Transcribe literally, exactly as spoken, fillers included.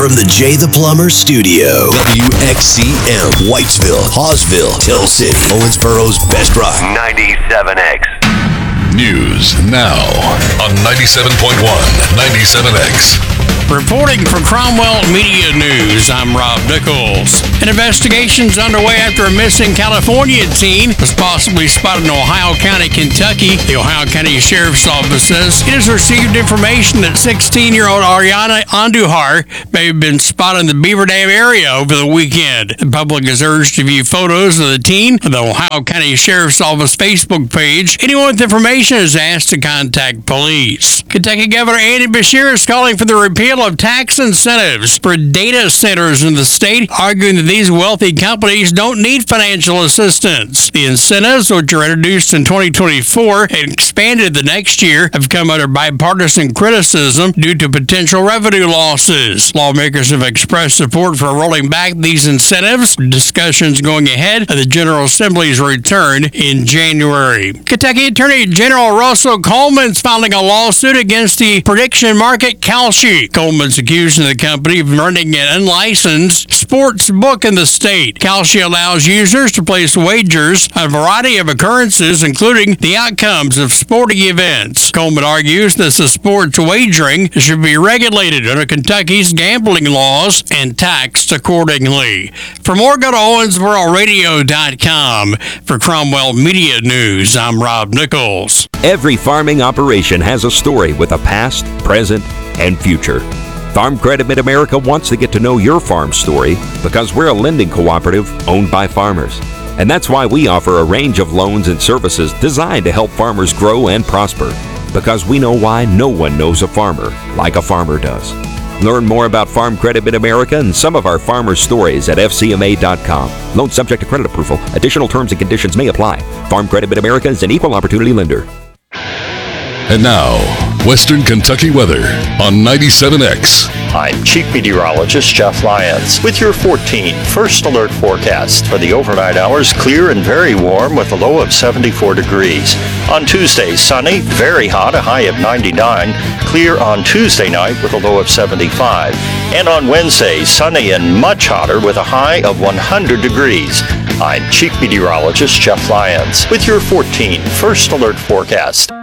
from the Jay the Plumber studio. W X C M, Whitesville, Hawesville, Hill City, Owensboro's best rock. ninety-seven X. News now on ninety-seven point one, ninety-seven X. Reporting for Cromwell Media News, I'm Rob Nichols. An investigation's underway after a missing California teen was possibly spotted in Ohio County, Kentucky. The Ohio County Sheriff's Office says it has received information that sixteen-year-old Ariana Andujar may have been spotted in the Beaver Dam area over the weekend. The public is urged to view photos of the teen on the Ohio County Sheriff's Office Facebook page. Anyone with information is asked to contact police. Kentucky Governor Andy Beshear is calling for the repeal of tax incentives for data centers in the state, arguing that these wealthy companies don't need financial assistance. The incentives, which were introduced in twenty twenty-four and expanded the next year, have come under bipartisan criticism due to potential revenue losses. Lawmakers have expressed support for rolling back these incentives, with discussions going ahead of the General Assembly's return in January. Kentucky Attorney General Russell Coleman's filing a lawsuit against the prediction market Kalshi. Coleman's accusing the company of running an unlicensed sports book in the state. Kalshi allows users to place wagers on a variety of occurrences, including the outcomes of sporting events. Coleman argues that the sports wagering should be regulated under Kentucky's gambling laws and taxed accordingly. For more, go to Owensboro Radio dot com. For Cromwell Media News, I'm Rob Nichols. Every farming operation has a story with a past, present, and future. Farm Credit Mid-America wants to get to know your farm story because we're a lending cooperative owned by farmers. And that's why we offer a range of loans and services designed to help farmers grow and prosper, because we know why no one knows a farmer like a farmer does. Learn more about Farm Credit Mid-America and some of our farmers' stories at F C M A dot com. Loan subject to credit approval. Additional terms and conditions may apply. Farm Credit Mid-America is an equal opportunity lender. And now, Western Kentucky weather on ninety-seven X. I'm Chief Meteorologist Jeff Lyons with your fourteen First Alert forecast. For the overnight hours, clear and very warm with a low of seventy-four degrees. On Tuesday, sunny, very hot, a high of ninety-nine. Clear on Tuesday night with a low of seventy-five. And on Wednesday, sunny and much hotter with a high of one hundred degrees. I'm Chief Meteorologist Jeff Lyons with your fourteen First Alert forecast.